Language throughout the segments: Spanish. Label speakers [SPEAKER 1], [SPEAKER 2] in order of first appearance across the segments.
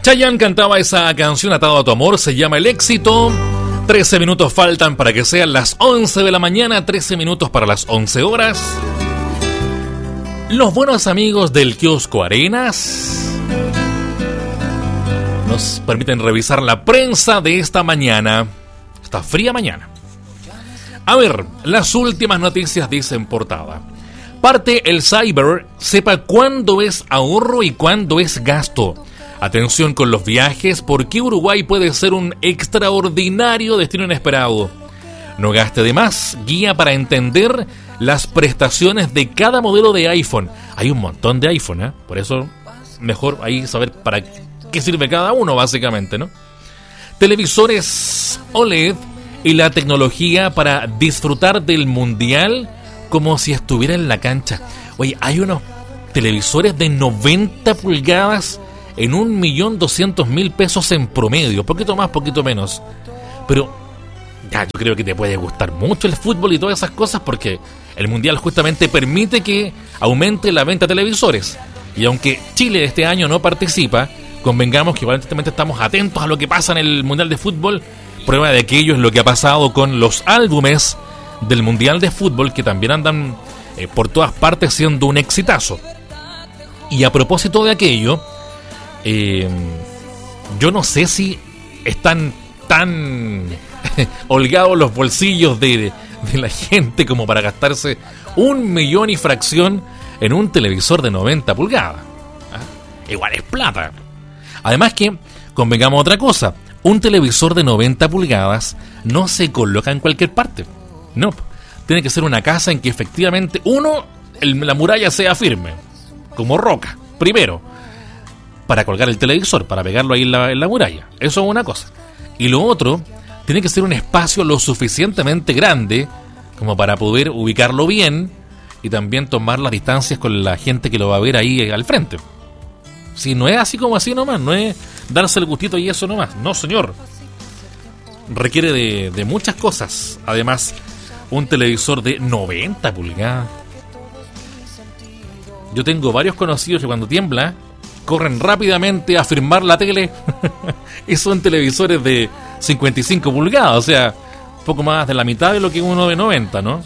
[SPEAKER 1] Chayanne cantaba esa canción, Atado a tu amor, se llama El Éxito. 13 minutos faltan para que sean las 11 de la mañana, 13 minutos para las 11 horas. Los buenos amigos del kiosco Arenas nos permiten revisar la prensa de esta mañana, esta fría mañana. A ver, las últimas noticias dicen portada. Parte el cyber, sepa cuándo es ahorro y cuándo es gasto. Atención con los viajes, porque Uruguay puede ser un extraordinario destino inesperado. No gaste de más, guía para entender las prestaciones de cada modelo de iPhone. Hay un montón de iPhone, ¿eh? Por eso mejor ahí saber para qué sirve cada uno, básicamente, ¿no? Televisores OLED y la tecnología para disfrutar del Mundial como si estuviera en la cancha. Oye, hay unos televisores de 90 pulgadas en 1.200.000 pesos en promedio, poquito más, poquito menos. Pero ya, yo creo que te puede gustar mucho el fútbol y todas esas cosas, porque el Mundial justamente permite que aumente la venta de televisores. Y aunque Chile este año no participa, convengamos que igualmente estamos atentos a lo que pasa en el Mundial de Fútbol. Prueba de aquello es lo que ha pasado con los álbumes del Mundial de Fútbol, que también andan por todas partes siendo un exitazo. Y a propósito de aquello, yo no sé si están tan holgados los bolsillos de la gente como para gastarse 1 millón y fracción en un televisor de 90 pulgadas. ¿Ah? Igual es plata. Además que, convengamos otra cosa, un televisor de 90 pulgadas no se coloca en cualquier parte. No, tiene que ser una casa en que efectivamente, la muralla sea firme, como roca, primero, para colgar el televisor, para pegarlo ahí en la muralla. Eso es una cosa. Y lo otro, tiene que ser un espacio lo suficientemente grande como para poder ubicarlo bien y también tomar las distancias con la gente que lo va a ver ahí al frente. Si no es así como así nomás, no es darse el gustito y eso nomás. No, señor. Requiere de muchas cosas. Además, un televisor de 90 pulgadas. Yo tengo varios conocidos que cuando tiembla corren rápidamente a firmar la tele y son televisores de 55 pulgadas, o sea, poco más de la mitad de lo que uno de 90, ¿no?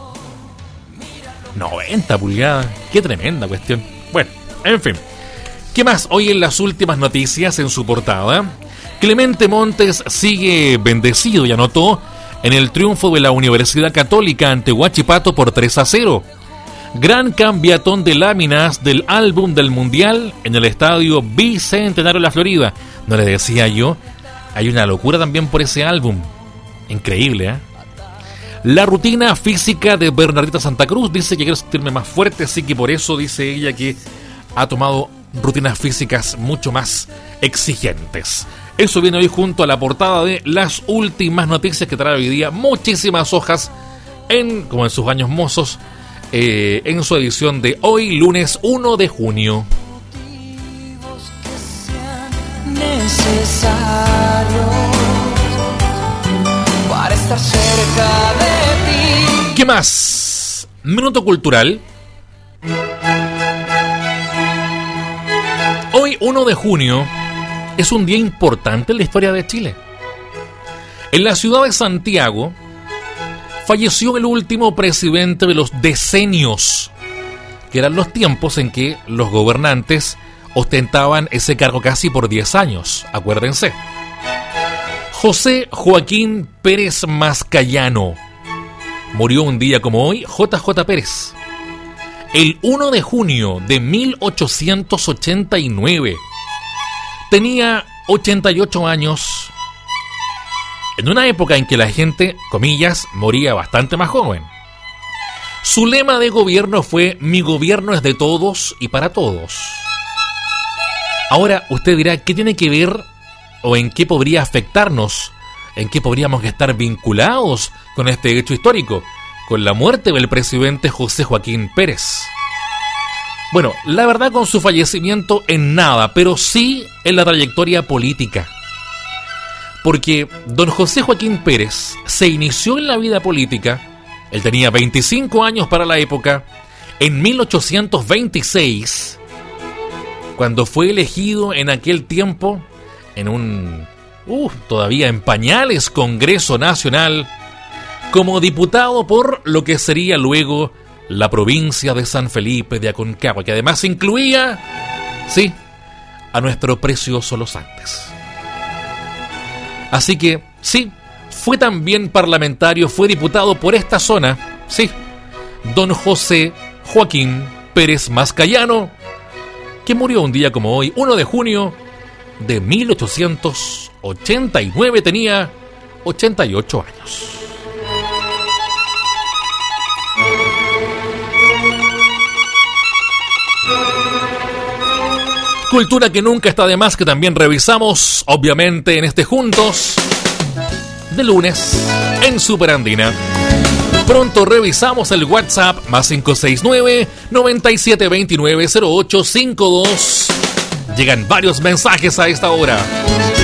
[SPEAKER 1] 90 pulgadas, qué tremenda cuestión. Bueno, en fin, ¿qué más? Hoy en las últimas noticias en su portada, Clemente Montes sigue bendecido y anotó en el triunfo de la Universidad Católica ante Huachipato por 3-0. Gran cambiatón de láminas del álbum del Mundial en el estadio Bicentenario de la Florida. No le decía yo, hay una locura también por ese álbum. Increíble, ¿eh? La rutina física de Bernardita Santa Cruz, dice que quiere sentirme más fuerte, así que por eso dice ella que ha tomado rutinas físicas mucho más exigentes. Eso viene hoy junto a la portada de las últimas noticias que trae hoy día muchísimas hojas, como en sus años mozos, en su edición de hoy, lunes 1 de junio. Para estar cerca de ti. ¿Qué más? Minuto cultural. Hoy, 1 de junio, es un día importante en la historia de Chile. En la ciudad de Santiago falleció el último presidente de los decenios, que eran los tiempos en que los gobernantes ostentaban ese cargo casi por 10 años, acuérdense. José Joaquín Pérez Mascayano murió un día como hoy, JJ Pérez, el 1 de junio de 1889. Tenía 88 años, en una época en que la gente, comillas, moría bastante más joven. Su lema de gobierno fue: mi gobierno es de todos y para todos. Ahora usted dirá, ¿qué tiene que ver o en qué podría afectarnos? ¿En qué podríamos estar vinculados con este hecho histórico? Con la muerte del presidente José Joaquín Pérez. Bueno, la verdad, con su fallecimiento en nada, pero sí en la trayectoria política. Porque don José Joaquín Pérez se inició en la vida política, él tenía 25 años para la época, en 1826, cuando fue elegido en aquel tiempo en un todavía en pañales Congreso Nacional como diputado por lo que sería luego la provincia de San Felipe de Aconcagua, que además incluía, sí, a nuestro precioso Los Andes. Así que, sí, fue también parlamentario, fue diputado por esta zona, sí, don José Joaquín Pérez Mascayano, que murió un día como hoy, 1 de junio de 1889, tenía 88 años. Cultura que nunca está de más, que también revisamos, obviamente, en este Juntos de lunes en Superandina. Pronto revisamos el WhatsApp más 569-9729-0852. Llegan varios mensajes a esta hora.